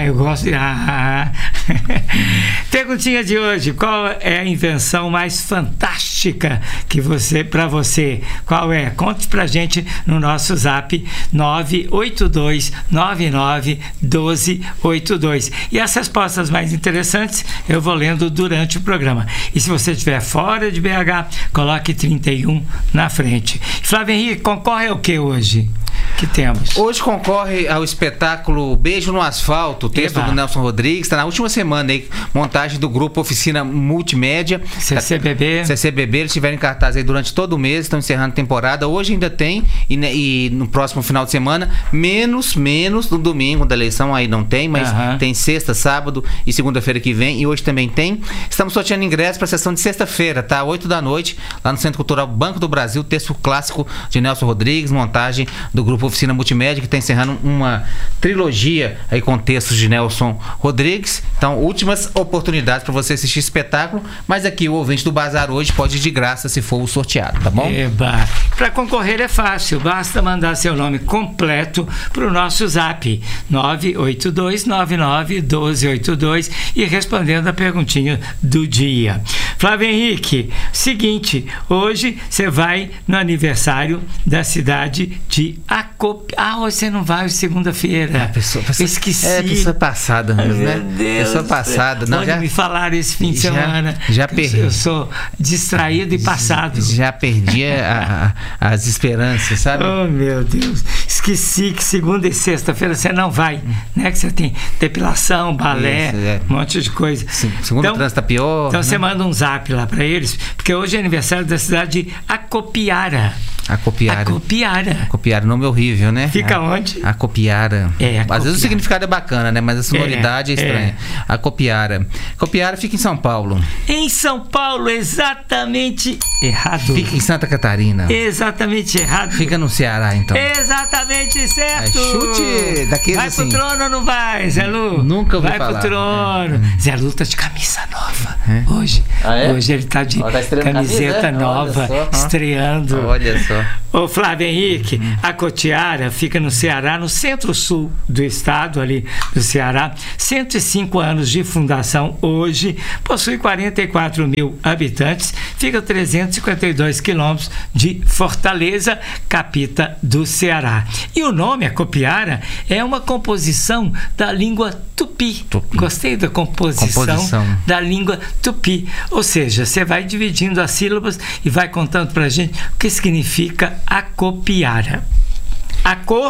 eu gosto de... Perguntinha de hoje: qual é a invenção mais fantástica para você? Qual é? Conte pra gente no nosso zap 982991282. E as respostas mais interessantes eu vou lendo durante o programa. E se você estiver fora de BH, coloque 31 na frente. Flávio Henrique, concorre ao que hoje? Que temos? Hoje concorre ao espetáculo Beijo no Asfalto, texto do Nelson Rodrigues. Está na última semana aí, montagem do grupo Oficina Multimédia. CCBB. Eles estiveram em cartaz aí durante todo o mês, estão encerrando a temporada. Hoje ainda tem, e no próximo final de semana, menos no domingo da eleição, aí não tem, mas tem sexta, sábado e segunda-feira que vem, e hoje também tem. Estamos sorteando ingressos para a sessão de sexta-feira, tá? 8 da noite, lá no Centro Cultural Banco do Brasil, texto clássico de Nelson Rodrigues, montagem do grupo Oficina Multimédia, que está encerrando uma trilogia aí com textos de Nelson Rodrigues. Então, últimas oportunidades para você assistir espetáculo, mas aqui o ouvinte do Bazar hoje pode ir de graça se for o sorteado, tá bom? Para concorrer é fácil, basta mandar seu nome completo para o nosso zap 982991282 e respondendo a perguntinha do dia. Flávio Henrique, seguinte, hoje você vai no aniversário da cidade de você não vai segunda-feira. Esqueci. Pessoa passada mesmo, né? Pessoa passada. Não, já me falaram esse fim de semana. Já perdi. Eu sou distraído e passado. Já perdi as esperanças, sabe? Oh, meu Deus. Esqueci que segunda e sexta-feira você não vai, né? Que você tem depilação, balé, um monte de coisa. Segunda o trânsito tá pior. Então você manda um zap lá para eles, porque hoje é aniversário da cidade de Acopiara. Acopiara, nome horrível, né? Fica onde? Acopiara. Às vezes o significado é bacana, né? Mas a sonoridade é estranha. Acopiara. Acopiara fica em São Paulo. Em São Paulo, exatamente errado. Fica em Santa Catarina. Exatamente errado. Fica no Ceará, então. Exatamente certo. Chute daqueles vai assim. Vai pro trono ou não vai, Zé Lu? Nunca ouvi falar. Vai pro trono. Zé Lu tá de camisa nova hoje. Hoje ele tá de camiseta nova, estreando. Olha só. Ô Flávio Henrique, Acopiara fica no Ceará, no centro-sul do estado, ali do Ceará. 105 anos de fundação hoje, possui 44 mil habitantes, fica a 352 quilômetros de Fortaleza, capital do Ceará. E o nome Acopiara é uma composição da língua tupi. Gostei da composição da língua tupi. Ou seja, você vai dividindo as sílabas e vai contando pra gente o que significa Acopiara. A cor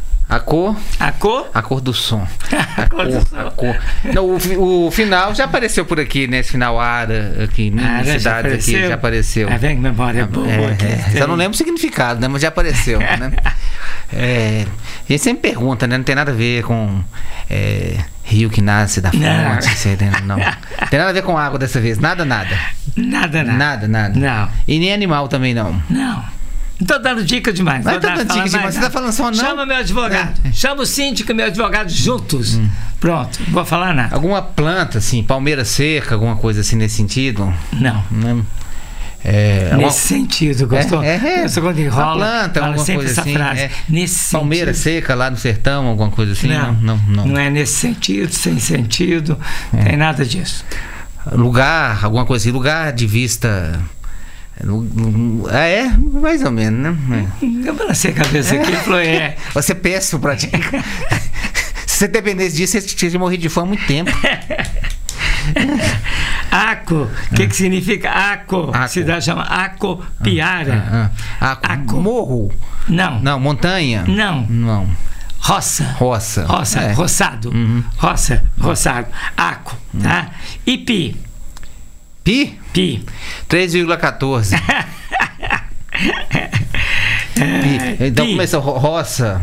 do som. A cor. Não, o final já apareceu por aqui, né? Esse final aqui na cidade aqui já apareceu. Vem que memória boa. Só não lembro o significado, né? Mas já apareceu, né? A gente sempre pergunta, né? Não tem nada a ver com rio que nasce da fonte, não. Tem nada a ver com água dessa vez, nada. Nada. Não. E nem animal também não. Não. Não tô dando dica demais. Mas tá dando dica demais, você tá falando só não? Chama meu advogado. Chama o síndico e meu advogado juntos. Pronto, não vou falar nada. Alguma planta, assim, palmeira seca, alguma coisa assim nesse sentido? Não. Nesse sentido, gostou? Eu quando enrola, planta, fala alguma sempre coisa essa assim, frase. Nesse palmeira sentido. seca lá no sertão, alguma coisa assim? Não. Não é nesse sentido, sem sentido, tem nada disso. Lugar, alguma coisa assim, lugar de vista... mais ou menos, né? Eu balancei a cabeça aqui e falou, Você é péssimo pra ti. Se você dependesse disso, você tinha morrido de fome há muito tempo. Aco, o que significa aco? A cidade chama Acopiara. Aco. Morro? Não. Montanha? Não. Roça. Roçado. Roçado. Aco, tá? E pi? 3,14. Então começou roça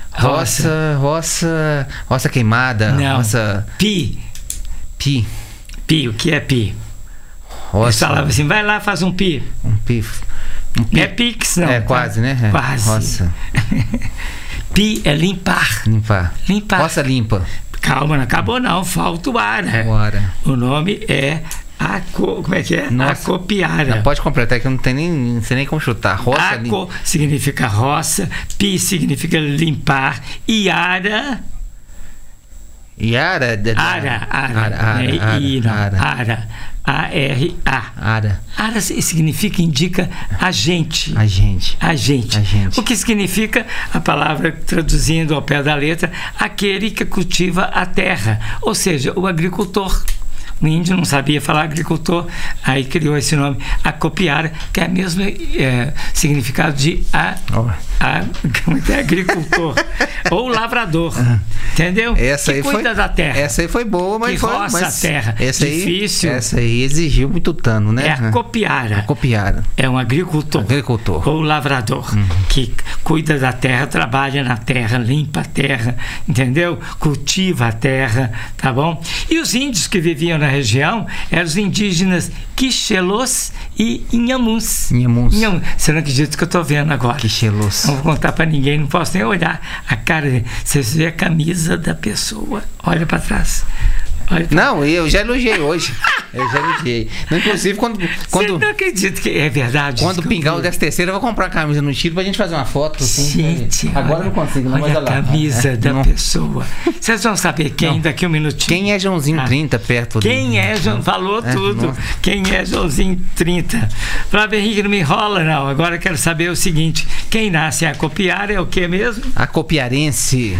queimada. Não. Roça. Pi, o que é pi? Roça. Eles falavam assim, vai lá, faz um pi. Um pi. Não é pix, não. Quase, né? Quase. Roça. Pi é limpar. Roça limpa. Calma, não acabou não, falta o ara. O nome é como é que é? Acopiara. Não, pode completar que eu não sei nem como chutar. Roça significa roça, pi significa limpar, e ara Yara. A-R-A. Ara significa, indica agente. Agente. O que significa, a palavra traduzindo ao pé da letra, aquele que cultiva a terra, ou seja, o agricultor. O índio não sabia falar agricultor, aí criou esse nome, acopiara, que é o mesmo significado de agricultor ou lavrador, entendeu? Essa que aí cuida da terra. Essa aí foi boa, mas que roça a terra. Difícil. Essa aí exigiu muito tano, né? É acopiara. É um agricultor. Ou lavrador, que cuida da terra, trabalha na terra, limpa a terra, entendeu? Cultiva a terra, tá bom? E os índios que viviam na região eram os indígenas Quixelôs e Inhamuns. Você não acredita que eu estou vendo agora? Quixelôs. Não vou contar para ninguém, não posso nem olhar a cara. Você vê a camisa da pessoa, olha para trás. Não, eu já elogiei hoje. Inclusive, quando você não acredita que é verdade? Quando pingar o 13º, eu vou comprar a camisa no estilo pra gente fazer uma foto. Assim, gente, agora eu não consigo, não. Olha a camisa da pessoa. Vocês vão saber quem daqui um minutinho. Quem é Joãozinho 30 perto dele? Quem é João? Falou tudo. Nossa. Quem é Joãozinho 30? Flávio Henrique, não me enrola, não. Agora eu quero saber o seguinte: quem nasce em Acopiara é o que mesmo? Acopiarense,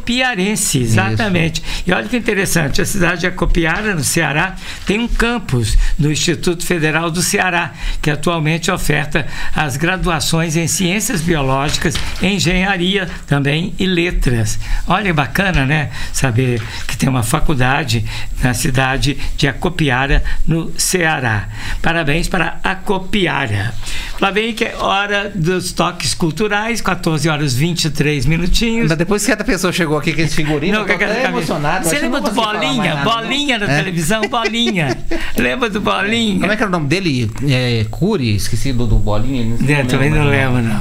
exatamente. Isso. E olha que interessante, a cidade de Acopiara, no Ceará, tem um campus do Instituto Federal do Ceará, que atualmente oferta as graduações em Ciências Biológicas, Engenharia também e Letras. Olha, bacana, né? Saber que tem uma faculdade na cidade de Acopiara, no Ceará. Parabéns para Acopiara. Flávio, que é hora dos toques culturais, 14 horas 23 minutinhos. Depois que a pessoa chegou aqui com esse figurino, eu tô até emocionado. Você lembra do Bolinha? Bolinha na televisão, Bolinha. Lembra do Bolinha? Como é que era o nome dele? Cury? Esqueci do Bolinha. Também não lembro, não.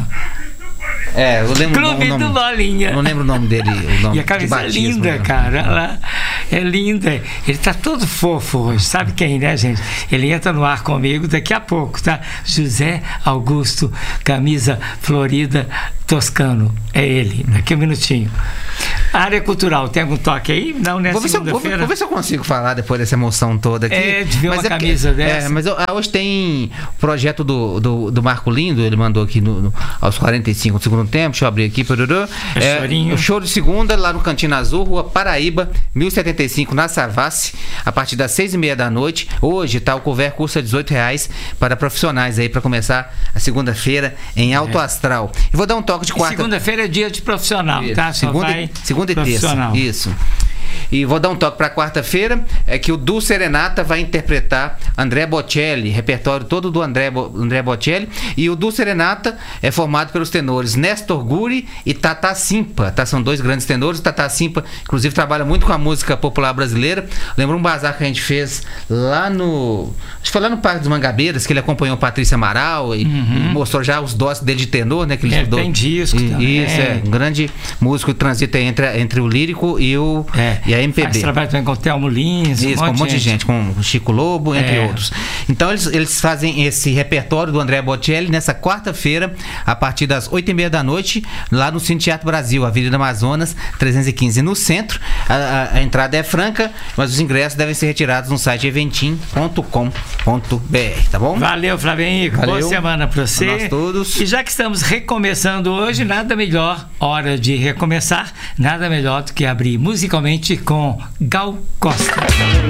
Eu lembro Clube do Bolinha. Não lembro o nome dele. E a camisa é linda, cara. Ela é linda. Ele tá todo fofo hoje. Sabe quem, né, gente? Ele entra no ar comigo daqui a pouco, tá? José Augusto, camisa florida, toscano. É ele. Daqui um minutinho. Área cultural, tem algum toque aí? Não, né? Segunda-feira. Vou ver se eu consigo falar depois dessa emoção toda aqui. De ver uma camisa dessa. Mas hoje tem o projeto do Marco Lindo, ele mandou aqui aos 45 do segundo tempo, deixa eu abrir aqui. O show de segunda, lá no Cantina Azul, Rua Paraíba, 1075, na Savassi, a partir das 6h30 da noite. Hoje, tá, o couvert custa R$18 para profissionais aí, para começar a segunda-feira em Alto Astral. E vou dar um toque de quarta. Segunda-feira é dia de profissional, tá? Segunda e terça. Isso. E vou dar um toque para quarta-feira, é que o Du Serenata vai interpretar André Bocelli, repertório todo do André Bocelli. E o Du Serenata é formado pelos tenores Néstor Guri e Tata Simpa, tá? São dois grandes tenores. O Tata Simpa, inclusive, trabalha muito com a música popular brasileira. Lembra um bazar que a gente fez lá no... acho que foi lá no Parque dos Mangabeiras, que ele acompanhou Patrícia Amaral e mostrou já os doses dele de tenor, né? Que ele estudou. Tem disco também. Isso, um grande músico que transita entre o lírico e a MPB. Faz trabalho também com o Thelmo Lins. Isso, com um monte de gente, com o Chico Lobo, entre outros. Então eles fazem esse repertório do André Bocelli nessa quarta-feira, a partir das 8h30 da noite, lá no Cine Teatro Brasil, Avenida Amazonas, 315, no centro. A entrada é franca, mas os ingressos devem ser retirados no site eventim.com.br, tá bom? Valeu, Flávio Henrique. Boa semana para você. Nós todos. E já que estamos recomeçando hoje, nada melhor, hora de recomeçar, nada melhor do que abrir musicalmente com Gal Costa.